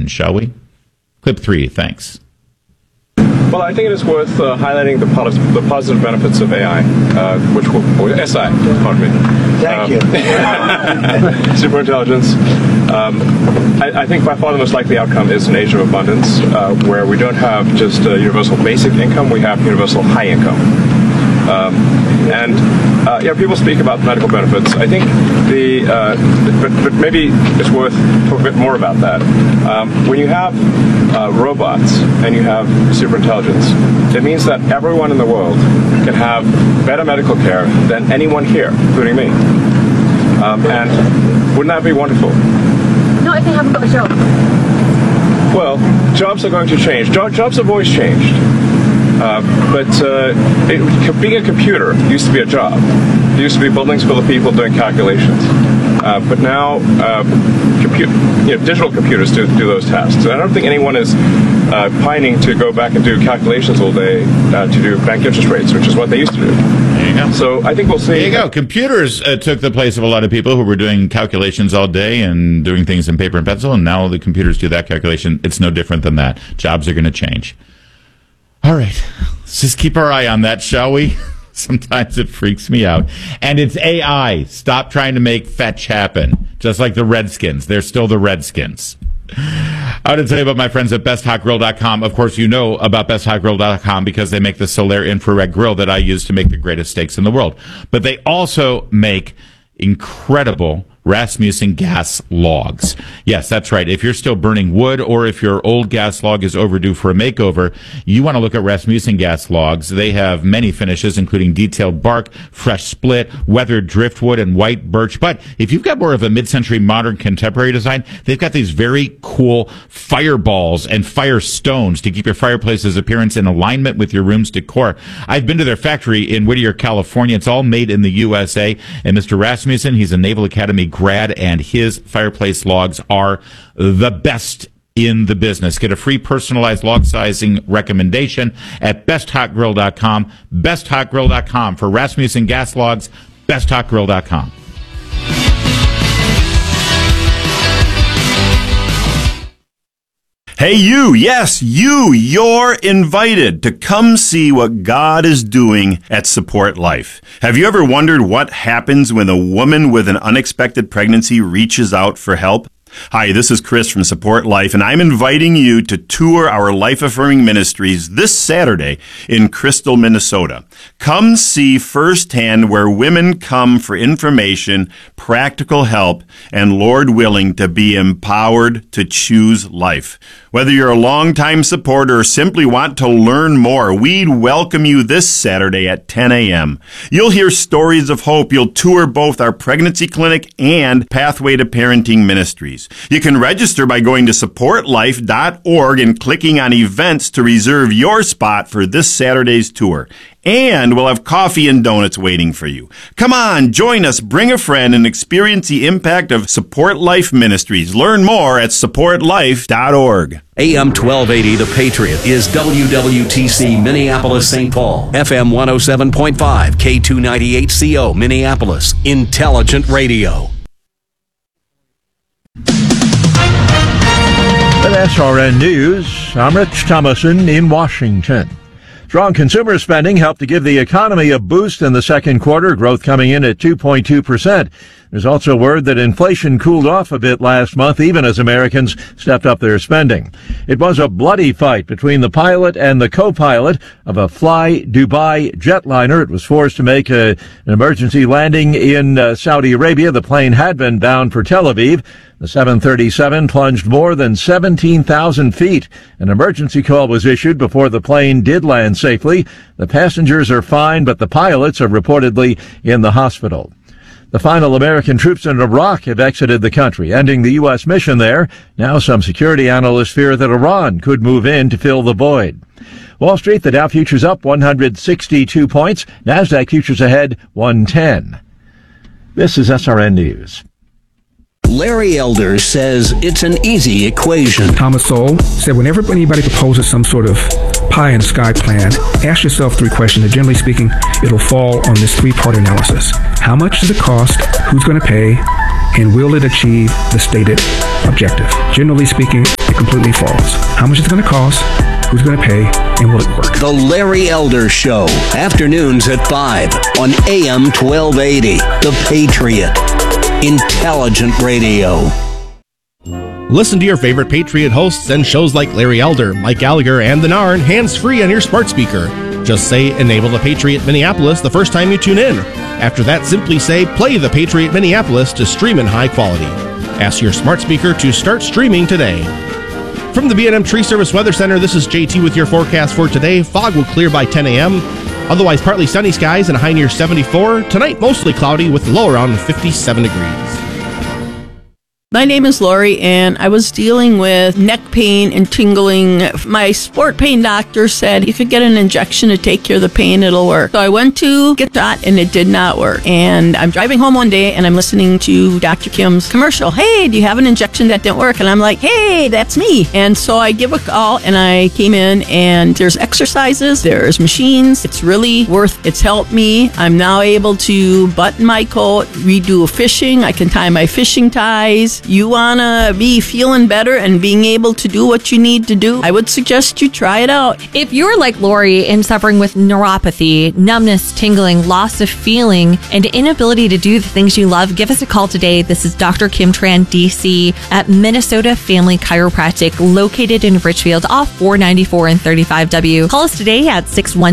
question, shall we? Clip 3, thanks. Well, I think it is worth highlighting the positive benefits of AI, SI, pardon me. Thank you. Superintelligence. I think by far the most likely outcome is an age of abundance, where we don't have just universal basic income, we have universal high income. People speak about medical benefits. I think but maybe it's worth talking a bit more about that. When you have robots and you have superintelligence, it means that everyone in the world can have better medical care than anyone here, including me. And wouldn't that be wonderful? Not if they haven't got a job. Well, jobs are going to change. Jobs have always changed. Being a computer used to be a job. It used to be buildings full of people doing calculations. But now, digital computers do those tasks. And I don't think anyone is pining to go back and do calculations all day to do bank interest rates, which is what they used to do. There you go. So I think we'll see. There you go. Computers took the place of a lot of people who were doing calculations all day and doing things in paper and pencil, and now the computers do that calculation. It's no different than that. Jobs are going to change. All right, let's just keep our eye on that, shall we? Sometimes it freaks me out. And it's AI. Stop trying to make fetch happen. Just like the Redskins. They're still the Redskins. I want to tell you about my friends at BestHotGrill.com. Of course, you know about BestHotGrill.com because they make the Solaire infrared grill that I use to make the greatest steaks in the world. But they also make incredible Rasmussen gas logs. Yes, that's right. If you're still burning wood or if your old gas log is overdue for a makeover, you want to look at Rasmussen gas logs. They have many finishes, including detailed bark, fresh split, weathered driftwood, and white birch. But if you've got more of a mid-century modern contemporary design, they've got these very cool fireballs and fire stones to keep your fireplace's appearance in alignment with your room's decor. I've been to their factory in Whittier, California. It's all made in the USA. And Mr. Rasmussen, he's a Naval Academy grad, and his fireplace logs are the best in the business. Get a free personalized log sizing recommendation at BestHotGrill.com. BestHotGrill.com for Rasmussen gas logs. BestHotGrill.com. Hey, you, yes, you're invited to come see what God is doing at Support Life. Have you ever wondered what happens when a woman with an unexpected pregnancy reaches out for help? Hi, this is Chris from Support Life, and I'm inviting you to tour our life-affirming ministries this Saturday in Crystal, Minnesota. Come see firsthand where women come for information, practical help, and, Lord willing, to be empowered to choose life. Whether you're a longtime supporter or simply want to learn more, we'd welcome you this Saturday at 10 a.m. You'll hear stories of hope. You'll tour both our pregnancy clinic and Pathway to Parenting ministries. You can register by going to supportlife.org and clicking on events to reserve your spot for this Saturday's tour. And we'll have coffee and donuts waiting for you. Come on, join us, bring a friend, and experience the impact of Support Life Ministries. Learn more at supportlife.org. AM 1280, The Patriot, is WWTC Minneapolis, St. Paul. FM 107.5, K298CO, Minneapolis. Intelligent Radio. With SRN News, I'm Rich Thomason in Washington. Strong consumer spending helped to give the economy a boost in the second quarter, growth coming in at 2.2%. There's also word that inflation cooled off a bit last month, even as Americans stepped up their spending. It was a bloody fight between the pilot and the co-pilot of a Fly Dubai jetliner. It was forced to make an emergency landing in Saudi Arabia. The plane had been bound for Tel Aviv. The 737 plunged more than 17,000 feet. An emergency call was issued before the plane did land safely. The passengers are fine, but the pilots are reportedly in the hospital. The final American troops in Iraq have exited the country, ending the U.S. mission there. Now some security analysts fear that Iran could move in to fill the void. Wall Street, the Dow futures up 162 points. NASDAQ futures ahead 110. This is SRN News. Larry Elder says it's an easy equation. Thomas Sowell said whenever anybody proposes some sort of pie-in-the-sky plan, ask yourself three questions, and generally speaking, it'll fall on this three-part analysis. How much does it cost? Who's going to pay? And will it achieve the stated objective? Generally speaking, the completely false. How much is it going to cost? Who's going to pay? And will it work? The Larry Elder Show. Afternoons at 5 on AM 1280. The Patriot. Intelligent radio. Listen to your favorite Patriot hosts and shows like Larry Elder, Mike Gallagher, and The Narn hands-free on your smart speaker. Just say, enable the Patriot Minneapolis the first time you tune in. After that, simply say, play the Patriot Minneapolis to stream in high quality. Ask your smart speaker to start streaming today. From the B&M Tree Service Weather Center, this is JT with your forecast for today. Fog will clear by 10 a.m. Otherwise, partly sunny skies and a high near 74. Tonight, mostly cloudy with a low around 57 degrees. My name is Lori, and I was dealing with neck pain and tingling. My sport pain doctor said you could get an injection to take care of the pain, it'll work. So I went to get that, and it did not work. And I'm driving home one day, and I'm listening to Dr. Kim's commercial. Hey, do you have an injection that didn't work? And I'm like, hey, that's me. And so I give a call, and I came in, and there's exercises, there's machines. It's really it's helped me. I'm now able to button my coat, redo fishing. I can tie my fishing ties. You want to be feeling better and being able to do what you need to do, I would suggest you try it out. If you're like Lori and suffering with neuropathy, numbness, tingling, loss of feeling, and inability to do the things you love, give us a call today. This is Dr. Kim Tran, DC, at Minnesota Family Chiropractic, located in Richfield off 494 and 35W. Call us today at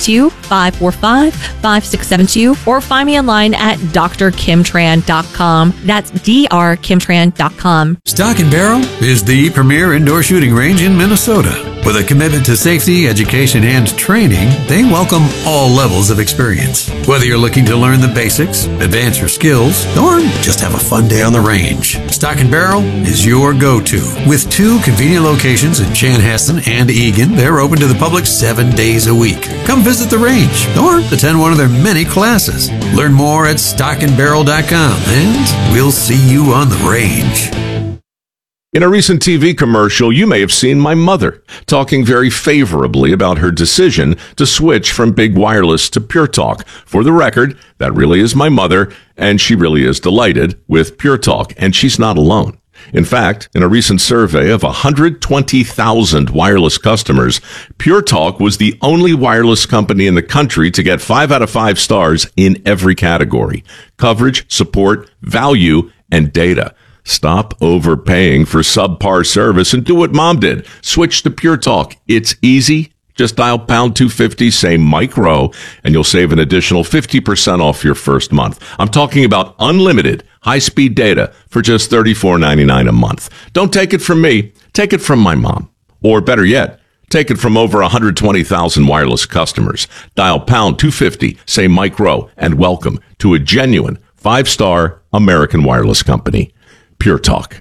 612-545-5672 or find me online at drkimtran.com. That's drkimtran.com. Stock and Barrel is the premier indoor shooting range in Minnesota. With a commitment to safety, education, and training, they welcome all levels of experience. Whether you're looking to learn the basics, advance your skills, or just have a fun day on the range, Stock and Barrel is your go-to. With 2 convenient locations in Chanhassen and Eagan, they're open to the public 7 days a week. Come visit the range or attend one of their many classes. Learn more at stockandbarrel.com, and we'll see you on the range. In a recent TV commercial, you may have seen my mother talking very favorably about her decision to switch from Big Wireless to Pure Talk. For the record, that really is my mother, and she really is delighted with Pure Talk, and she's not alone. In fact, in a recent survey of 120,000 wireless customers, Pure Talk was the only wireless company in the country to get 5 out of 5 stars in every category: coverage, support, value, and data. Stop overpaying for subpar service and do what Mom did. Switch to Pure Talk. It's easy. Just dial pound 250, say Mike Rowe, and you'll save an additional 50% off your first month. I'm talking about unlimited high-speed data for just $34.99 a month. Don't take it from me. Take it from my mom. Or better yet, take it from over 120,000 wireless customers. Dial pound 250, say Mike Rowe, and welcome to a genuine 5-star American wireless company. Pure Talk.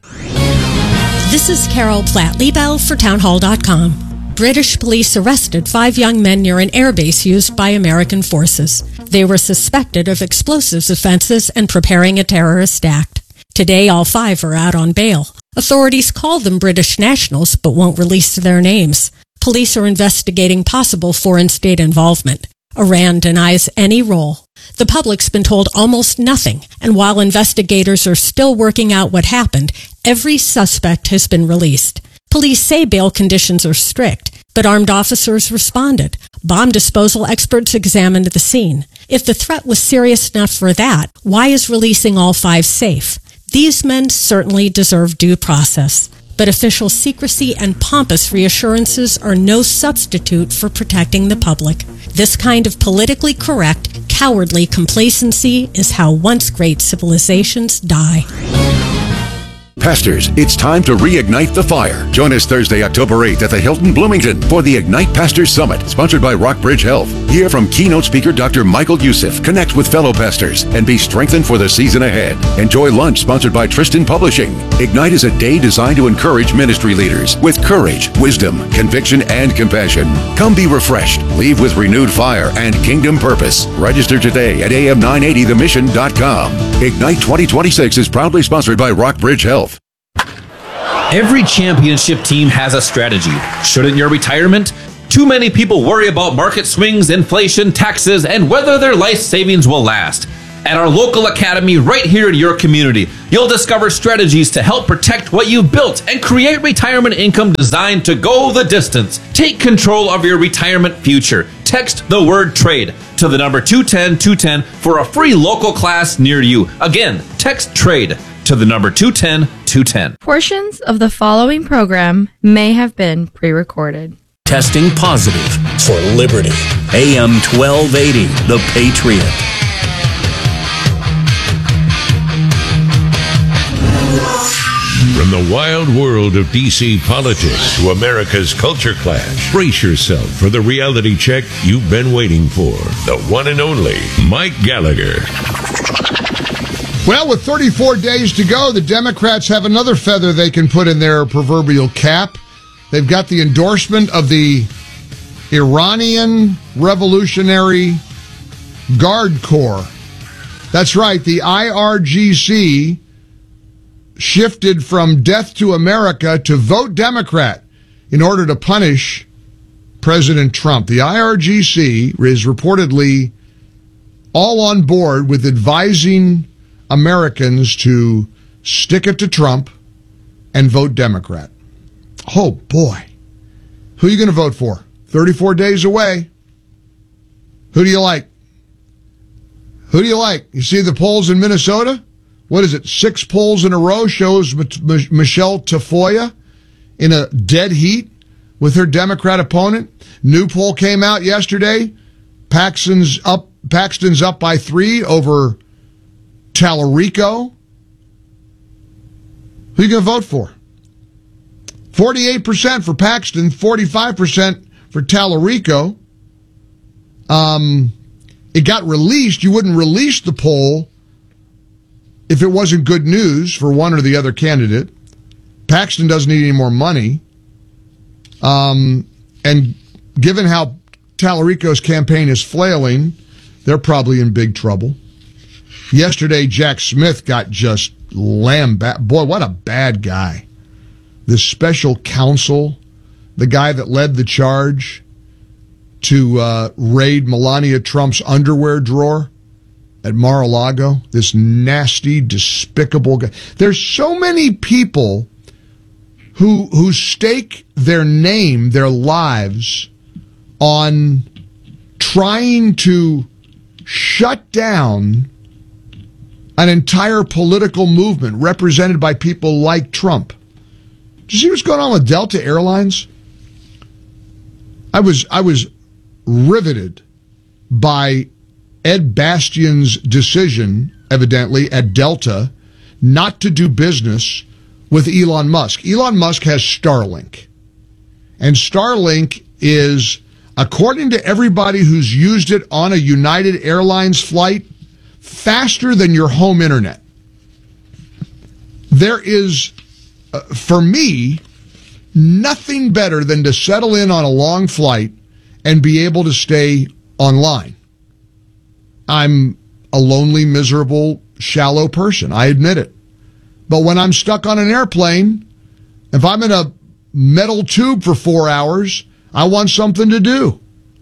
This is Carol Platt-Liebel for townhall.com. British police arrested 5 young men near an airbase used by American forces. They were suspected of explosives offenses and preparing a terrorist act. Today, all 5 are out on bail. Authorities call them British nationals but won't release their names. Police are investigating possible foreign state involvement. Iran denies any role. The public's been told almost nothing, and while investigators are still working out what happened, every suspect has been released. Police say bail conditions are strict, but armed officers responded. Bomb disposal experts examined the scene. If the threat was serious enough for that, why is releasing all 5 safe? These men certainly deserve due process. But official secrecy and pompous reassurances are no substitute for protecting the public. This kind of politically correct, cowardly complacency is how once great civilizations die. Pastors, it's time to reignite the fire. Join us Thursday, October 8th at the Hilton Bloomington for the Ignite Pastors Summit, sponsored by Rockbridge Health. Hear from keynote speaker Dr. Michael Youssef, connect with fellow pastors, and be strengthened for the season ahead. Enjoy lunch sponsored by Tristan Publishing. Ignite is a day designed to encourage ministry leaders with courage, wisdom, conviction, and compassion. Come be refreshed, leave with renewed fire and kingdom purpose. Register today at am980themission.com. Ignite 2026 is proudly sponsored by Rockbridge Health. Every championship team has a strategy. Shouldn't your retirement? Too many people worry about market swings, inflation, taxes, and whether their life savings will last. at our local academy right here in your community. You'll discover strategies to help protect what you've built and create retirement income designed to go the distance. Take control of your retirement future. Text the word trade to the number 210-210 for a free local class near you. Again, text trade to the number 210-210. Portions of the following program may have been pre-recorded. Testing positive for liberty. AM 1280, The Patriot. From the wild world of D.C. politics to America's culture clash, brace yourself for the reality check you've been waiting for. The one and only Mike Gallagher. Well, with 34 days to go, the Democrats have another feather they can put in their proverbial cap. They've got the endorsement of the Iranian Revolutionary Guard Corps. That's right, the IRGC shifted from death to America to vote Democrat in order to punish President Trump. The IRGC is reportedly all on board with advising Americans to stick it to Trump and vote Democrat. Oh, boy. Who are you going to vote for? 34 days away. Who do you like? Who do you like? You see the polls in Minnesota? What is it? 6 polls in a row shows Michelle Tafoya in a dead heat with her Democrat opponent. New poll came out yesterday. Paxton's up by 3 over Tallarico. Who are you going to vote for? 48% for Paxton, 45% for Tallarico. It got released. You wouldn't release the poll if it wasn't good news for one or the other candidate. Paxton doesn't need any more money. And given how Tallarico's campaign is flailing, they're probably in big trouble. Yesterday, Jack Smith got just lambasted. Boy, what a bad guy. The special counsel, the guy that led the charge to raid Melania Trump's underwear drawer at Mar-a-Lago, this nasty, despicable guy. There's so many people who stake their name, their lives, on trying to shut down an entire political movement represented by people like Trump. Did you see what's going on with Delta Airlines? I was riveted by Ed Bastian's decision, evidently, at Delta, not to do business with Elon Musk. Elon Musk has Starlink. And Starlink is, according to everybody who's used it on a United Airlines flight, faster than your home internet. There is, for me, nothing better than to settle in on a long flight and be able to stay online. I'm a lonely, miserable, shallow person. I admit it. But when I'm stuck on an airplane, if I'm in a metal tube for 4 hours, I want something to do.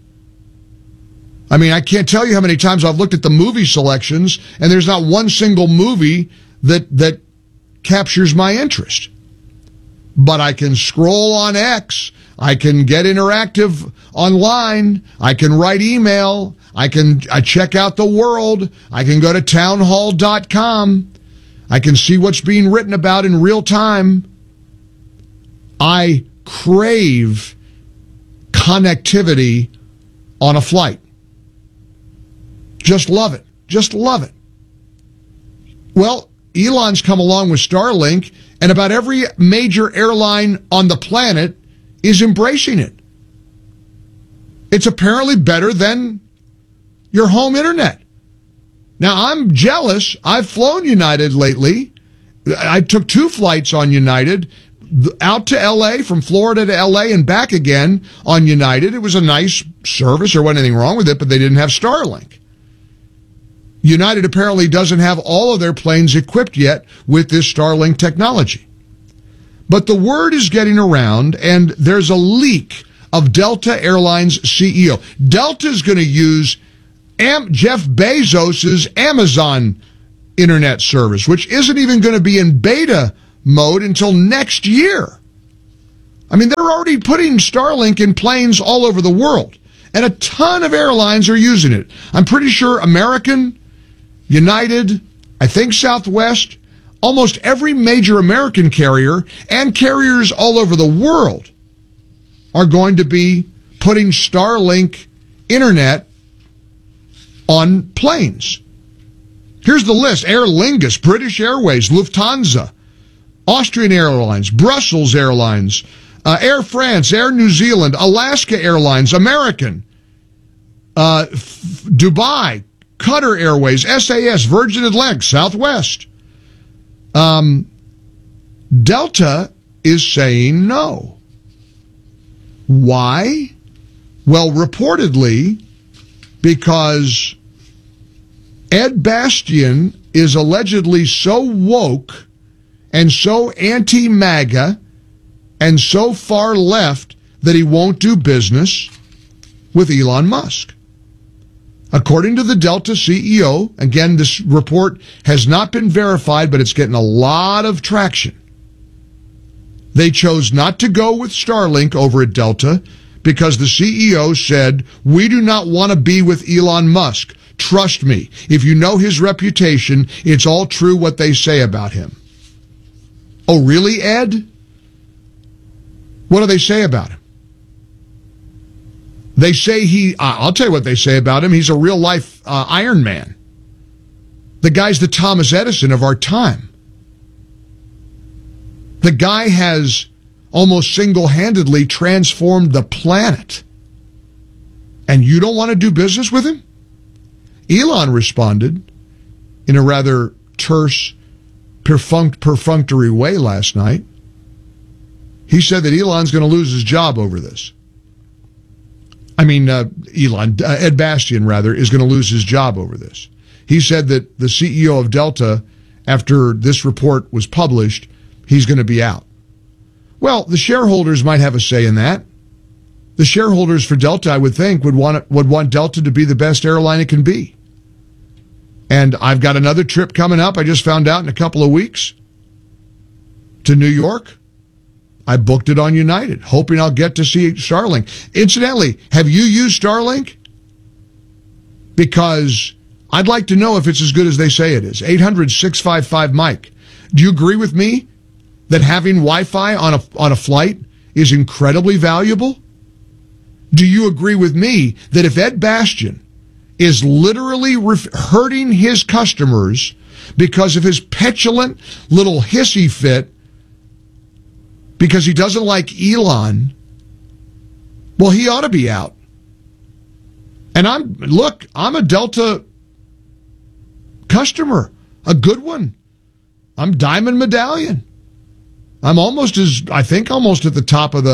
I mean, I can't tell you how many times I've looked at the movie selections, and there's not one single movie that captures my interest. But I can scroll on X. I can get interactive online. I can write email. I check out the world. I can go to townhall.com. I can see what's being written about in real time. I crave connectivity on a flight. Just love it. Just love it. Well, Elon's come along with Starlink, and about every major airline on the planet is embracing it. It's apparently better than your home internet. Now, I'm jealous. I've flown United lately. I took 2 flights on United, out to L.A., from Florida to L.A. and back again on United. It was a nice service. There wasn't anything wrong with it, but they didn't have Starlink. United apparently doesn't have all of their planes equipped yet with this Starlink technology. But the word is getting around, and there's a leak of Delta Airlines CEO. Delta is going to use Jeff Bezos' Amazon internet service, which isn't even going to be in beta mode until next year. I mean, they're already putting Starlink in planes all over the world, and a ton of airlines are using it. I'm pretty sure American, United, I think Southwest, almost every major American carrier and carriers all over the world are going to be putting Starlink internet on planes. Here's the list. Aer Lingus, British Airways, Lufthansa, Austrian Airlines, Brussels Airlines, Air France, Air New Zealand, Alaska Airlines, American, Dubai, Qatar Airways, SAS, Virgin Atlantic, Southwest. Delta is saying no. Why? Well, reportedly, because Ed Bastian is allegedly so woke and so anti-MAGA and so far left that he won't do business with Elon Musk. According to the Delta CEO, again, this report has not been verified, but it's getting a lot of traction. They chose not to go with Starlink over at Delta because the CEO said, we do not want to be with Elon Musk. Trust me, if you know his reputation, it's all true what they say about him. Oh, really, Ed? What do they say about him? They say I'll tell you what they say about him. He's a real-life Iron Man. The guy's the Thomas Edison of our time. The guy has almost single-handedly transformed the planet. And you don't want to do business with him? Elon responded in a rather terse, perfunctory way last night. He said that Elon's going to lose his job over this. Ed Bastian, is going to lose his job over this. He said that the CEO of Delta, after this report was published, he's going to be out. Well, the shareholders might have a say in that. The shareholders for Delta, I would think, would want Delta to be the best airline it can be. And I've got another trip coming up, I just found out, in a couple of weeks to New York. I booked it on United, hoping I'll get to see Starlink. Incidentally, have you used Starlink? Because I'd like to know if it's as good as they say it is. 800-655-MIKE. Do you agree with me that having Wi-Fi on a flight is incredibly valuable? Do you agree with me that if Ed Bastian is literally hurting his customers because of his petulant little hissy fit, because he doesn't like Elon, well, he ought to be out. And I'm a Delta customer, a good one. I'm Diamond Medallion. I'm almost at the top of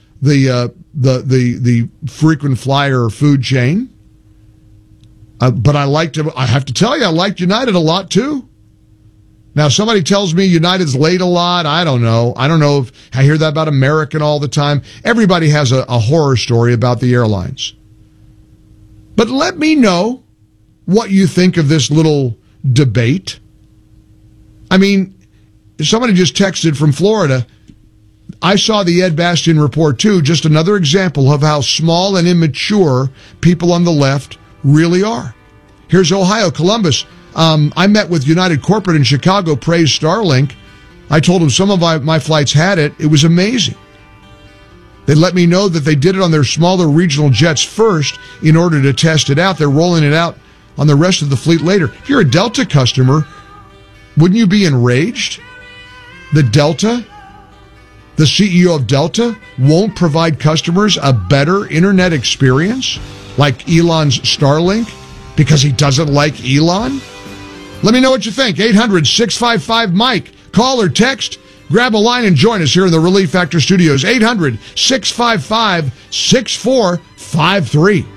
the frequent flyer food chain. But I have to tell you, I liked United a lot too. Now, somebody tells me United's late a lot. I don't know. I don't know if I hear that about American all the time. Everybody has a horror story about the airlines. But let me know what you think of this little debate. I mean, somebody just texted from Florida. I saw the Ed Bastian report too. Just another example of how small and immature people on the left really are. Here's Ohio, Columbus. I met with United Corporate in Chicago, praised Starlink. I told them some of my flights had it. It was amazing. They let me know that they did it on their smaller regional jets first in order to test it out. They're rolling it out on the rest of the fleet later. If you're a Delta customer, wouldn't you be enraged that Delta, the CEO of Delta, won't provide customers a better internet experience like Elon's Starlink because he doesn't like Elon? Let me know what you think. 800-655-MIKE. Call or text. Grab a line and join us here in the Relief Factor Studios. 800-655-6453.